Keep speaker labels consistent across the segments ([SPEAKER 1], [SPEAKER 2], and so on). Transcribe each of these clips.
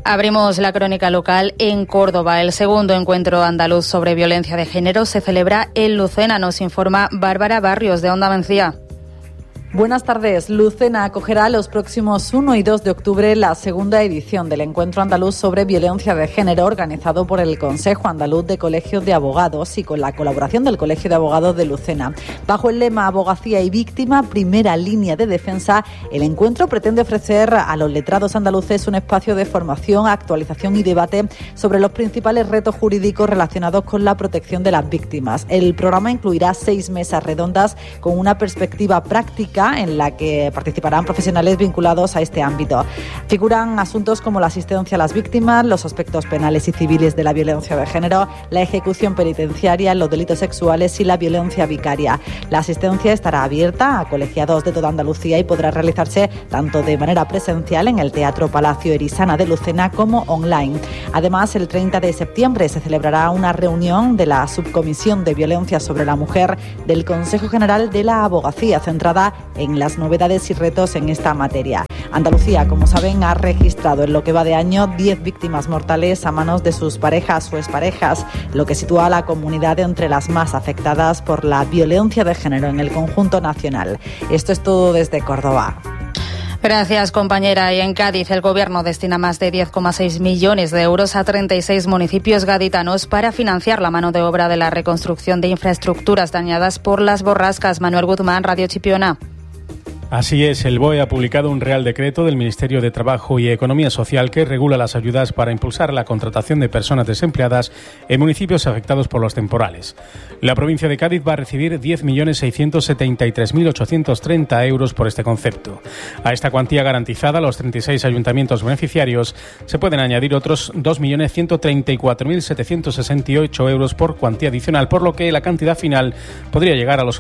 [SPEAKER 1] Abrimos la crónica local en Córdoba. El segundo encuentro andaluz sobre violencia de género se celebra en Lucena, nos informa Bárbara Barrios de Onda Mencía.
[SPEAKER 2] Buenas tardes. Lucena acogerá los próximos 1 y 2 de octubre la segunda edición del Encuentro Andaluz sobre Violencia de Género, organizado por el Consejo Andaluz de Colegios de Abogados y con la colaboración del Colegio de Abogados de Lucena. Bajo el lema Abogacía y Víctima, primera línea de defensa, el encuentro pretende ofrecer a los letrados andaluces un espacio de formación, actualización y debate sobre los principales retos jurídicos relacionados con la protección de las víctimas. El programa incluirá 6 mesas redondas con una perspectiva práctica en la que participarán profesionales vinculados a este ámbito. Figuran asuntos como la asistencia a las víctimas, los aspectos penales y civiles de la violencia de género, la ejecución penitenciaria, los delitos sexuales y la violencia vicaria. La asistencia estará abierta a colegiados de toda Andalucía y podrá realizarse tanto de manera presencial en el Teatro Palacio Erisana de Lucena como online. Además, el 30 de septiembre se celebrará una reunión de la Subcomisión de Violencia sobre la Mujer del Consejo General de la Abogacía, centrada en las novedades y retos en esta materia. Andalucía, como saben, ha registrado en lo que va de año 10 víctimas mortales a manos de sus parejas o exparejas, lo que sitúa a la comunidad entre las más afectadas por la violencia de género en el conjunto nacional. Esto es todo desde Córdoba.
[SPEAKER 1] Gracias, compañera. Y en Cádiz, el Gobierno destina más de 10,6 millones de euros a 36 municipios gaditanos para financiar la mano de obra de la reconstrucción de infraestructuras dañadas por las borrascas. Manuel Guzmán, Radio Chipiona.
[SPEAKER 3] Así es, el BOE ha publicado un Real Decreto del Ministerio de Trabajo y Economía Social que regula las ayudas para impulsar la contratación de personas desempleadas en municipios afectados por los temporales. La provincia de Cádiz va a recibir 10.673.830 euros por este concepto. A esta cuantía garantizada, los 36 ayuntamientos beneficiarios se pueden añadir otros 2.134.768 euros por cuantía adicional, por lo que la cantidad final podría llegar a los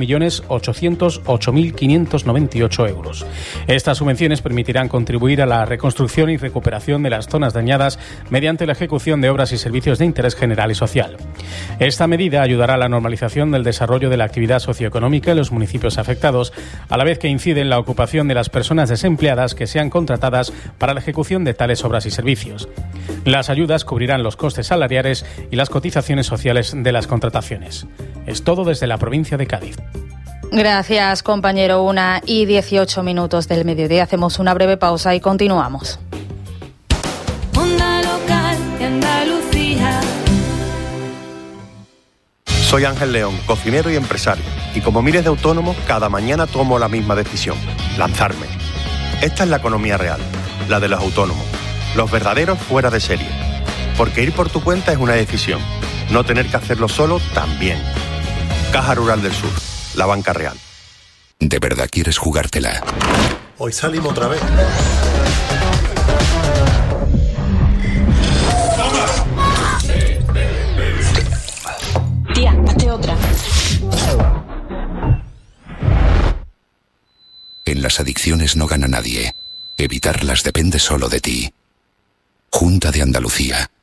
[SPEAKER 3] 12.808.598 euros. Estas subvenciones permitirán contribuir a la reconstrucción y recuperación de las zonas dañadas mediante la ejecución de obras y servicios de interés general y social. Esta medida ayudará a la normalización del desarrollo de la actividad socioeconómica en los municipios afectados, a la vez que incide en la ocupación de las personas desempleadas que sean contratadas para la ejecución de tales obras y servicios. Las ayudas cubrirán los costes salariales y las cotizaciones sociales de las contrataciones. Es todo desde la provincia de Cádiz.
[SPEAKER 1] Gracias, compañero. 1:18 del mediodía. Hacemos una breve pausa y continuamos.
[SPEAKER 4] Onda local de Andalucía.
[SPEAKER 5] Soy Ángel León, cocinero y empresario. Y como miles de autónomos, cada mañana tomo la misma decisión: lanzarme. Esta es la economía real, la de los autónomos, los verdaderos fuera de serie. Porque ir por tu cuenta es una decisión. No tener que hacerlo solo también. Caja Rural del Sur. La banca real.
[SPEAKER 6] ¿De verdad quieres jugártela?
[SPEAKER 7] Hoy salimos otra vez.
[SPEAKER 4] Tía, hazte otra.
[SPEAKER 6] En las adicciones no gana nadie. Evitarlas depende solo de ti. Junta de Andalucía.